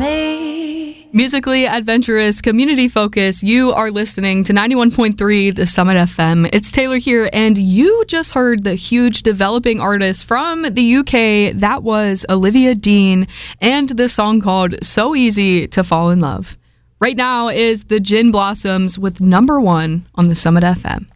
me. Musically adventurous, community focus. You are listening to 91.3 The Summit FM. It's Taylor here, and you just heard the huge developing artist from the UK. That was Olivia Dean, and the song called So Easy to Fall in Love. Right now is the Gin Blossoms with number 1 on the Summit FM.